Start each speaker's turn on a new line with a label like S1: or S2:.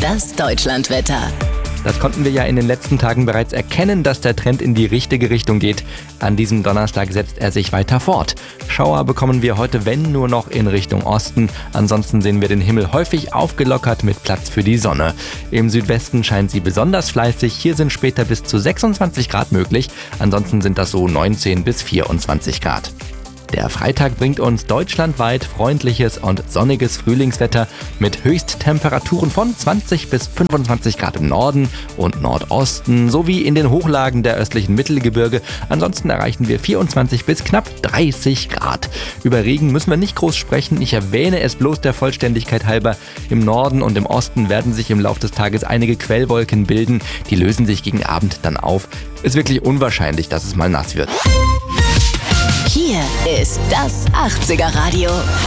S1: Das Deutschlandwetter.
S2: Das konnten wir ja in den letzten Tagen bereits erkennen, dass der Trend in die richtige Richtung geht. An diesem Donnerstag setzt er sich weiter fort. Schauer bekommen wir heute, wenn nur noch in Richtung Osten. Ansonsten sehen wir den Himmel häufig aufgelockert mit Platz für die Sonne. Im Südwesten scheint sie besonders fleißig. Hier sind später bis zu 26 Grad möglich. Ansonsten sind das so 19 bis 24 Grad. Der Freitag bringt uns deutschlandweit freundliches und sonniges Frühlingswetter mit Höchsttemperaturen von 20 bis 25 Grad im Norden und Nordosten sowie in den Hochlagen der östlichen Mittelgebirge. Ansonsten erreichen wir 24 bis knapp 30 Grad. Über Regen müssen wir nicht groß sprechen. Ich erwähne es bloß der Vollständigkeit halber. Im Norden und im Osten werden sich im Laufe des Tages einige Quellwolken bilden. Die lösen sich gegen Abend dann auf. Ist wirklich unwahrscheinlich, dass es mal nass wird.
S1: Hier ist das 80er Radio.